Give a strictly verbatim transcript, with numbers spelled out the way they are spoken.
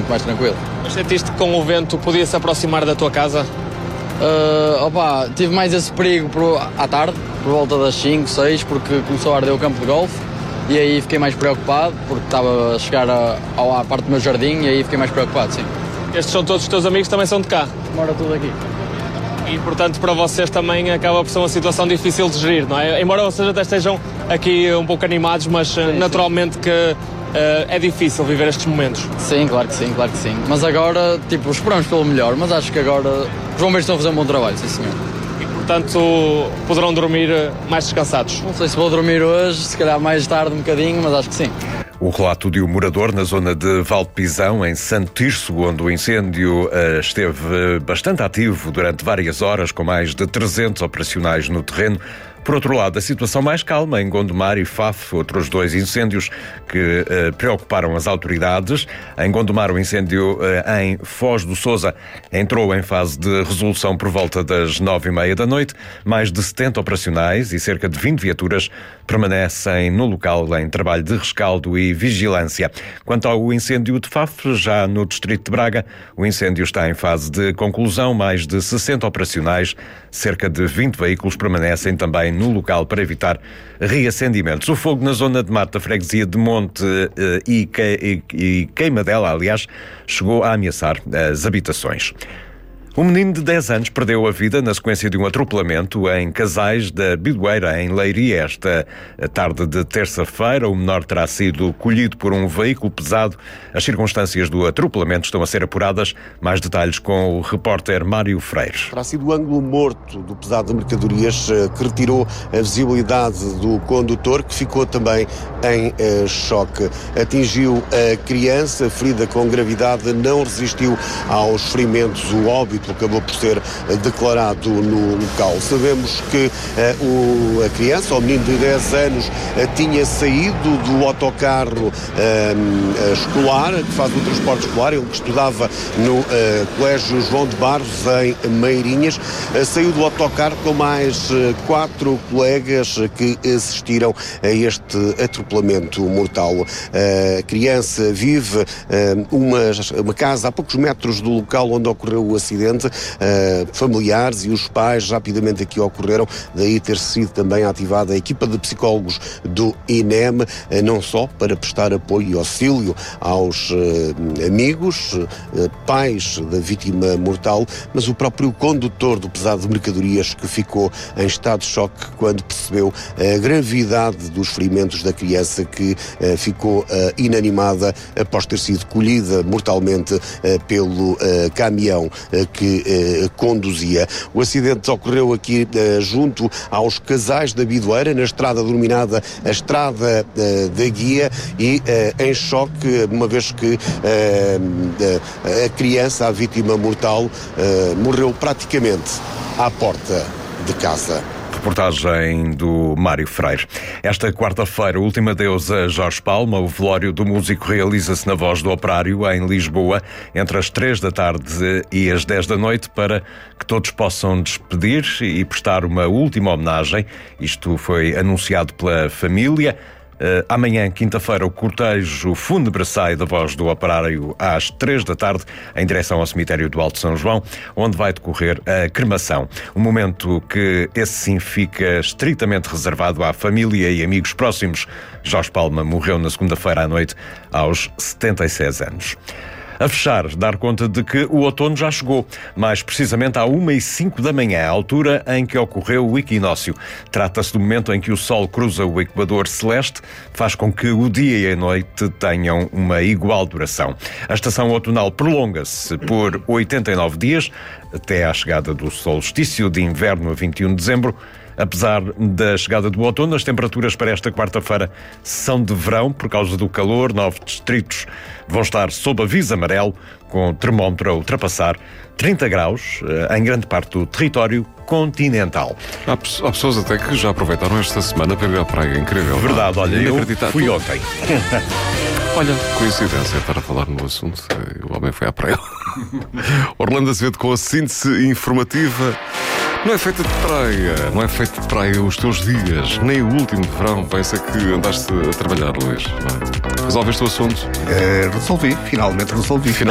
muito mais tranquilo. Mas sentiste que com o vento podia-se aproximar da tua casa? Uh, opa, tive mais esse perigo por, à tarde, por volta das cinco, seis, porque começou a arder o campo de golfe e aí fiquei mais preocupado, porque estava a chegar a, a, à parte do meu jardim e aí fiquei mais preocupado, sim. Estes são todos os teus amigos, também são de cá? Mora tudo aqui. E, portanto, para vocês também acaba por ser uma situação difícil de gerir, não é? Embora vocês até estejam aqui um pouco animados, mas sim, naturalmente sim. que uh, é difícil viver estes momentos. Sim, claro que sim, claro que sim. Mas agora, tipo, esperamos pelo melhor, mas acho que agora os bombeiros estão a fazer um bom trabalho, sim senhor. E, portanto, poderão dormir mais descansados? Não sei se vou dormir hoje, se calhar mais tarde um bocadinho, mas acho que sim. O relato de um morador na zona de Valdepisão, em Santo Tirso, onde o incêndio uh, esteve bastante ativo durante várias horas, com mais de trezentos operacionais no terreno. Por outro lado, a situação mais calma em Gondomar e Faf, outros dois incêndios que uh, preocuparam as autoridades. Em Gondomar, o incêndio uh, em Foz do Sousa entrou em fase de resolução por volta das nove e meia da noite. Mais de setenta operacionais e cerca de vinte viaturas permanecem no local em trabalho de rescaldo e vigilância. Quanto ao incêndio de Faf, já no distrito de Braga, o incêndio está em fase de conclusão. Mais de sessenta operacionais, cerca de vinte veículos permanecem também no local para evitar reacendimentos. O fogo na zona de mata freguesia de Monte eh, e, que, e, e Queimadela, aliás, chegou a ameaçar as habitações. Um menino de dez anos perdeu a vida na sequência de um atropelamento em Casais da Bidoeira, em Leiria, esta tarde de terça-feira. O menor terá sido colhido por um veículo pesado. As circunstâncias do atropelamento estão a ser apuradas. Mais detalhes com o repórter Mário Freire. Terá sido o ângulo morto do pesado de mercadorias que retirou a visibilidade do condutor, que ficou também em eh, choque. Atingiu a criança, ferida com gravidade, não resistiu aos ferimentos. O óbito acabou por ser declarado no local. Sabemos que uh, o, a criança, o menino de dez anos, uh, tinha saído do autocarro uh, escolar, que faz o transporte escolar, ele que estudava no uh, Colégio João de Barros, em Meirinhas, uh, saiu do autocarro com mais uh, quatro colegas que assistiram a este atropelamento mortal. Uh, a criança vive uh, uma, uma casa a poucos metros do local onde ocorreu o acidente. Uh, familiares e os pais rapidamente aqui ocorreram, daí ter sido também ativada a equipa de psicólogos do I N E M, uh, não só para prestar apoio e auxílio aos uh, amigos, uh, pais da vítima mortal, mas o próprio condutor do pesado de mercadorias, que ficou em estado de choque quando percebeu a gravidade dos ferimentos da criança, que uh, ficou uh, inanimada após ter sido colhida mortalmente uh, pelo uh, caminhão uh, que eh, conduzia. O acidente ocorreu aqui eh, junto aos Casais da Bidoeira, na estrada denominada a Estrada eh, da Guia, e eh, em choque, uma vez que eh, a criança, a vítima mortal, eh, morreu praticamente à porta de casa. Reportagem do Mário Freire. Esta quarta-feira, última adeus a Jorge Palma. O velório do músico realiza-se na Voz do Operário, em Lisboa, entre as três da tarde e as dez da noite, para que todos possam despedir e prestar uma última homenagem. Isto foi anunciado pela família. Uh, amanhã, quinta-feira, o cortejo fúnebre sai da Voz do Operário às três da tarde, em direção ao cemitério do Alto São João, onde vai decorrer a cremação. Um momento que, esse sim, fica estritamente reservado à família e amigos próximos. Jorge Palma morreu na segunda-feira à noite, aos setenta e seis anos. A fechar, dar conta de que o outono já chegou, mais precisamente à uma e cinco da manhã, a altura em que ocorreu o equinócio. Trata-se do momento em que o Sol cruza o equador celeste, faz com que o dia e a noite tenham uma igual duração. A estação outonal prolonga-se por oitenta e nove dias, até à chegada do solstício de inverno a vinte e um de dezembro. Apesar da chegada do outono, as temperaturas para esta quarta-feira são de verão por causa do calor. Nove distritos vão estar sob aviso amarelo, com o termómetro a ultrapassar trinta graus em grande parte do território continental. Há, há pessoas até que já aproveitaram esta semana para ir à praia. Incrível. Verdade, olha, eu fui ontem. Olha, coincidência para falar no assunto. O homem foi à praia. Orlando Azevedo com a síntese informativa. Não é feita de praia, não é feita de praia os teus dias, nem o último de verão. Pensa que andaste a trabalhar, Luís. Não é? Resolveste o assunto? Uh, resolvi, finalmente resolvi.